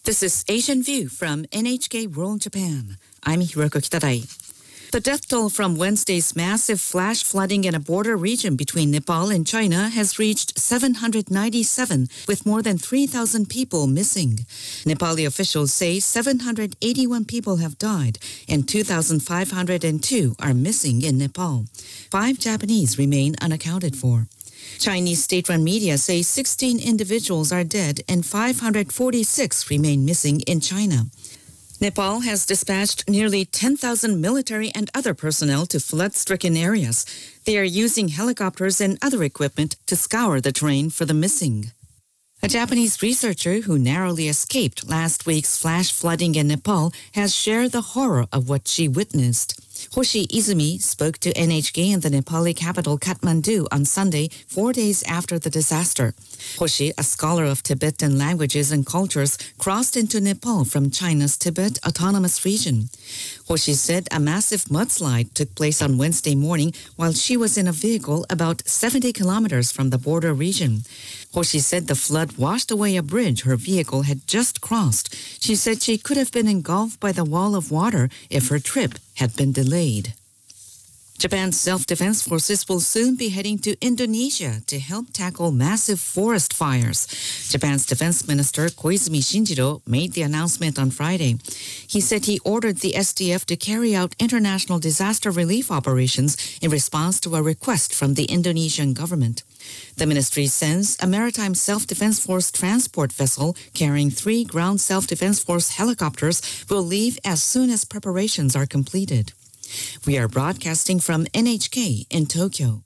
This is Asian View from NHK World Japan. I'm Hiroko Kitadai. The death toll from Wednesday's massive flash flooding in a border region between Nepal and China has reached 797, with more than 3,000 people missing. Nepali officials say 781 people have died and 2,502 are missing in Nepal. 5 Japanese remain unaccounted for. Chinese state-run media say 16 individuals are dead and 546 remain missing in China. Nepal has dispatched nearly 10,000 military and other personnel to flood-stricken areas. They are using helicopters and other equipment to scour the terrain for the missing. A Japanese researcher who narrowly escaped last week's flash flooding in Nepal has shared the horror of what she witnessed. Hoshi Izumi spoke to NHK in the Nepali capital Kathmandu on Sunday, 4 days after the disaster. Hoshi, a scholar of Tibetan languages and cultures, crossed into Nepal from China's Tibet Autonomous Region. Hoshi said a massive mudslide took place on Wednesday morning while she was in a vehicle about 70 kilometers from the border region. Hoshi said the flood washed away a bridge her vehicle had just crossed. She said she could have been engulfed by the wall of water if her trip had been delayed. Japan's self-defense forces will soon be heading to Indonesia to help tackle massive forest fires. Japan's Defense Minister Koizumi Shinjiro made the announcement on Friday. He said he ordered the SDF to carry out international disaster relief operations in response to a request from the Indonesian government. The ministry sends a maritime self-defense force transport vessel carrying 3 ground self-defense force helicopters will leave as soon as preparations are completed. We are broadcasting from NHK in Tokyo.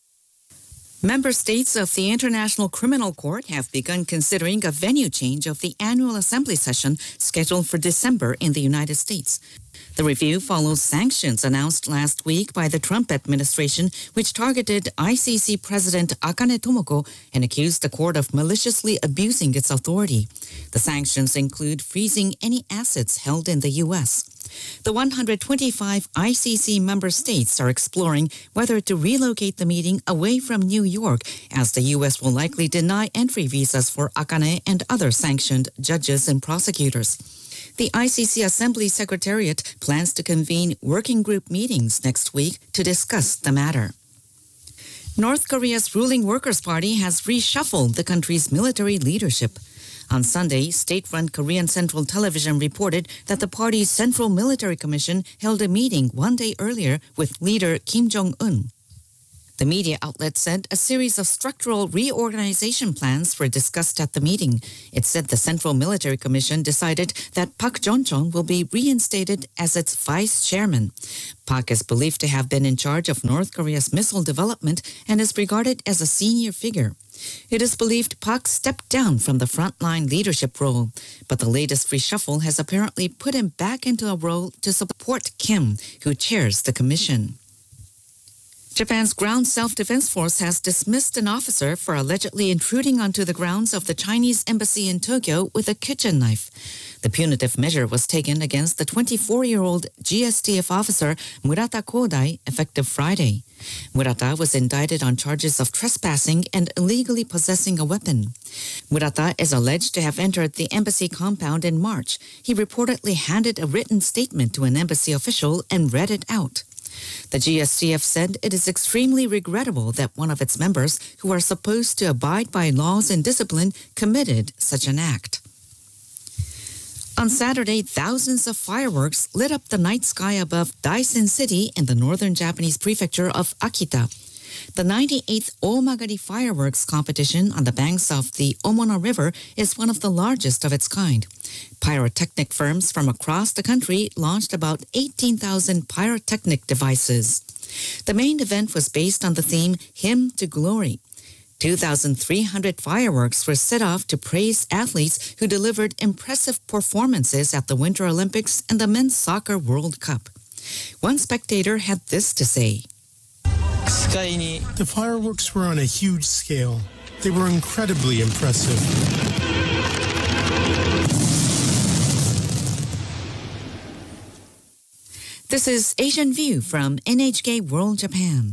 Member states of the International Criminal Court have begun considering a venue change of the annual assembly session scheduled for December in the United States. The review follows sanctions announced last week by the Trump administration, which targeted ICC President Akane Tomoko and accused the court of maliciously abusing its authority. The sanctions include freezing any assets held in the U.S. The 125 ICC member states are exploring whether to relocate the meeting away from New York, as the U.S. will likely deny entry visas for Akane and other sanctioned judges and prosecutors. The ICC Assembly Secretariat plans to convene working group meetings next week to discuss the matter. North Korea's ruling Workers' Party has reshuffled the country's military leadership. On Sunday, state-run Korean Central Television reported that the party's Central Military Commission held a meeting 1 day earlier with leader Kim Jong-un. The media outlet said a series of structural reorganization plans were discussed at the meeting. It said the Central Military Commission decided that Park Jong-chon will be reinstated as its vice chairman. Park is believed to have been in charge of North Korea's missile development and is regarded as a senior figure. It is believed Park stepped down from the frontline leadership role, but the latest reshuffle has apparently put him back into a role to support Kim, who chairs the commission. Japan's Ground Self-Defense Force has dismissed an officer for allegedly intruding onto the grounds of the Chinese embassy in Tokyo with a kitchen knife. The punitive measure was taken against the 24-year-old GSTF officer Murata Kodai effective Friday. Murata was indicted on charges of trespassing and illegally possessing a weapon. Murata is alleged to have entered the embassy compound in March. He reportedly handed a written statement to an embassy official and read it out. The GSTF said it is extremely regrettable that one of its members, who are supposed to abide by laws and discipline, committed such an act. On Saturday, thousands of fireworks lit up the night sky above Daisen City in the northern Japanese prefecture of Akita. The 98th Omagari fireworks competition on the banks of the Omona River is one of the largest of its kind. Pyrotechnic firms from across the country launched about 18,000 pyrotechnic devices. The main event was based on the theme Hymn to Glory. 2,300 fireworks were set off to praise athletes who delivered impressive performances at the Winter Olympics and the Men's Soccer World Cup. One spectator had this to say. The fireworks were on a huge scale. They were incredibly impressive. This is Asian View from NHK World Japan.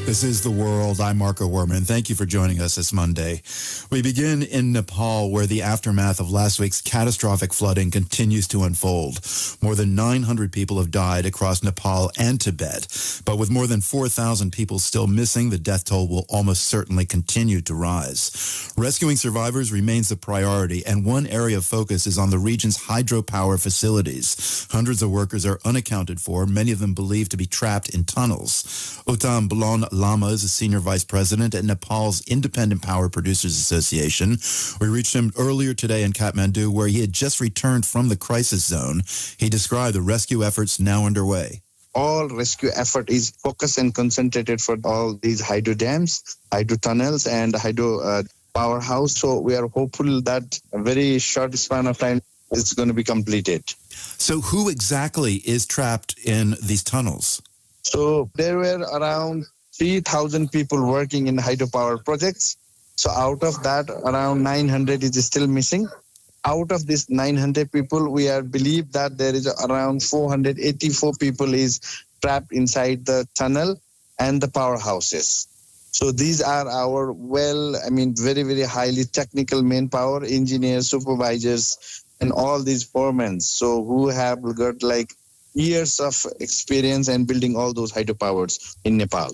This is The World. I'm Marco Werman. Thank you for joining us this Monday. We begin in Nepal, where the aftermath of last week's catastrophic flooding continues to unfold. More than 900 people have died across Nepal and Tibet. But with more than 4,000 people still missing, the death toll will almost certainly continue to rise. Rescuing survivors remains the priority, and one area of focus is on the region's hydropower facilities. Hundreds of workers are unaccounted for, many of them believed to be trapped in tunnels. Uttam Bulon Lama is a senior vice president at Nepal's Independent Power Producers Association. We reached him earlier today in Kathmandu, where he had just returned from the crisis zone. He described the rescue efforts now underway. All rescue effort is focused and concentrated for all these hydro dams, hydro tunnels, and hydro powerhouse. So we are hopeful that a very short span of time it's going to be completed. So who exactly is trapped in these tunnels? So there were around 3,000 people working in hydropower projects. So out of that, around 900 is still missing. Out of this 900 people, we believe that there is around 484 people is trapped inside the tunnel and the powerhouses. So these are our very, very highly technical manpower, engineers, supervisors, and all these foremen. So who have got like years of experience in building all those hydropowers in Nepal.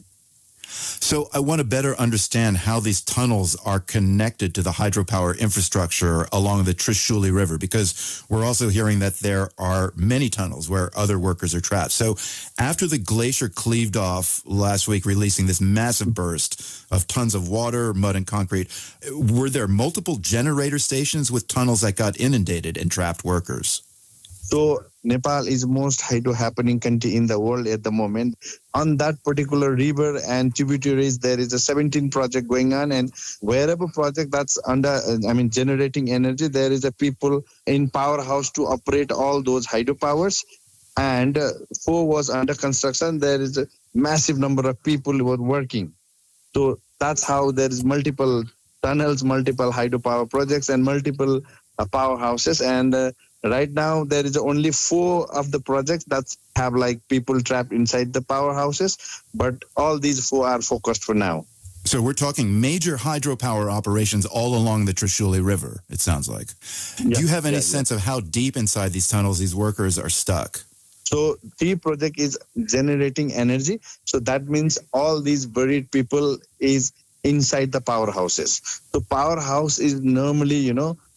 So I want to better understand how these tunnels are connected to the hydropower infrastructure along the Trishuli River, because we're also hearing that there are many tunnels where other workers are trapped. So after the glacier cleaved off last week, releasing this massive burst of tons of water, mud, and concrete, were there multiple generator stations with tunnels that got inundated and trapped workers? So Nepal is most hydro happening country in the world at the moment. On that particular river and tributaries, there is a 17 project going on, and wherever project that's under, generating energy, there is a people in powerhouse to operate all those hydropowers. And 4 was under construction. There is a massive number of people who are working. So that's how there is multiple tunnels, multiple hydropower projects, and multiple powerhouses. And right now, there is only 4 of the projects that have like people trapped inside the powerhouses, but all these 4 are focused for now. So we're talking major hydropower operations all along the Trishuli River, it sounds like. Do you have any sense of how deep inside these tunnels these workers are stuck? So the project is generating energy. So that means all these buried people is inside the powerhouses. So powerhouse is normally,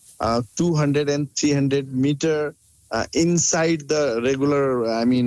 200 and 300 meter inside the regular,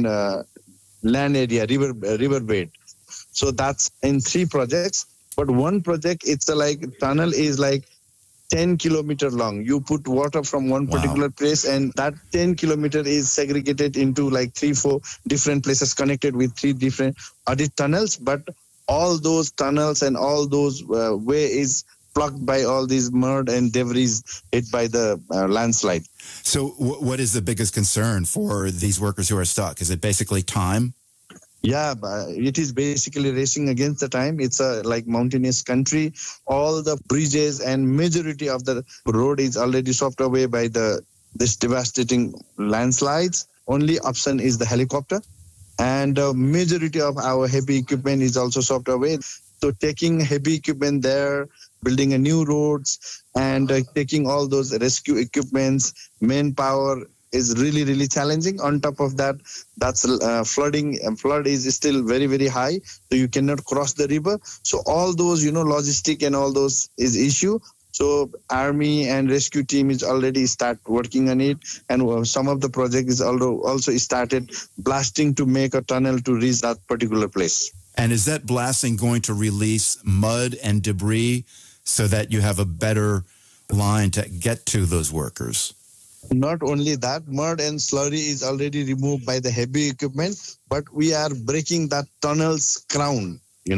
land area, riverbed. So that's in 3 projects. But one project, it's tunnel is like 10 kilometer long. You put water from one particular place, and that 10 kilometer is segregated into like 3-4 different places connected with 3 different audit tunnels. But all those tunnels and all those way is blocked by all these mud and debris hit by the landslide. So what is the biggest concern for these workers who are stuck? Is it basically time? Yeah, it is basically racing against the time. It's a mountainous country. All the bridges and majority of the road is already swept away by this devastating landslides. Only option is the helicopter. And majority of our heavy equipment is also swept away. So taking heavy equipment there, building a new roads, and taking all those rescue equipments, manpower is really, really challenging. On top of that, that's flooding, and flood is still very, very high, so you cannot cross the river. So all those, logistic and all those is issue. So army and rescue team is already start working on it, and some of the project is also started blasting to make a tunnel to reach that particular place. And is that blasting going to release mud and debris so that you have a better line to get to those workers? Not only that, mud and slurry is already removed by the heavy equipment, but we are breaking that tunnel's crown,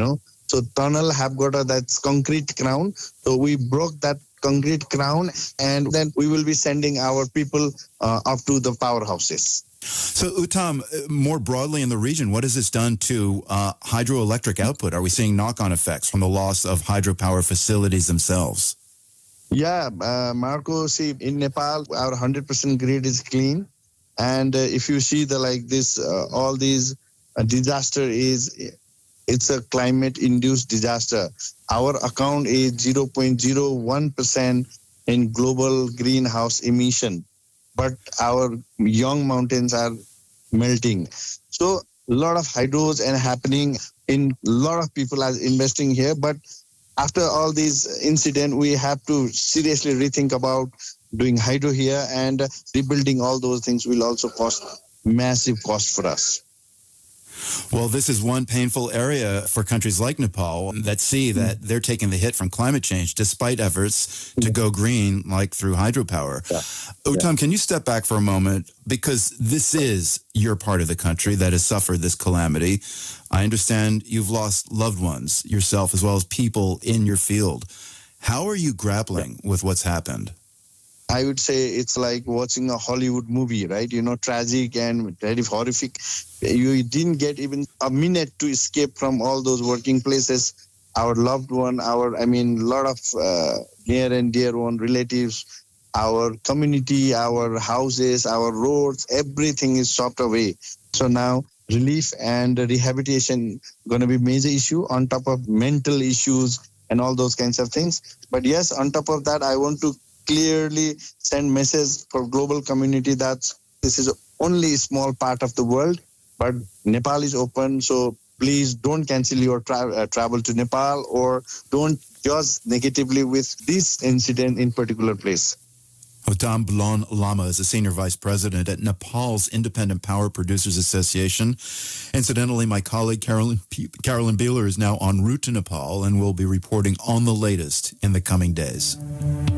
So tunnel have got that concrete crown. So we broke that concrete crown, and then we will be sending our people up to the powerhouses. So Uttam, more broadly in the region, what has this done to hydroelectric output? Are we seeing knock-on effects from the loss of hydropower facilities themselves? Yeah, Marco, see, in Nepal, our 100% grid is clean. And if you see all these disaster is it's a climate-induced disaster. Our account is 0.01% in global greenhouse emission, but our young mountains are melting. So a lot of hydros and happening in a lot of people are investing here. But after all these incidents, we have to seriously rethink about doing hydro here, and rebuilding all those things will also cost massive cost for us. Well, this is one painful area for countries like Nepal that see that they're taking the hit from climate change despite efforts to go green, like through hydropower. Yeah. Uttam, can you step back for a moment? Because this is your part of the country that has suffered this calamity. I understand you've lost loved ones yourself as well as people in your field. How are you grappling with what's happened? I would say it's like watching a Hollywood movie, right? You know, tragic and very horrific. You didn't get even a minute to escape from all those working places. Our loved one, a lot of near and dear one relatives, our community, our houses, our roads, everything is chopped away. So now relief and rehabilitation going to be major issue on top of mental issues and all those kinds of things. But yes, on top of that, I want to clearly send message for global community that this is only a small part of the world, but Nepal is open. So please don't cancel your travel to Nepal, or don't judge negatively with this incident in particular place. Uttam Bulon Lama is a senior vice president at Nepal's Independent Power Producers Association. Incidentally, my colleague Carolyn Beeler is now en route to Nepal and will be reporting on the latest in the coming days.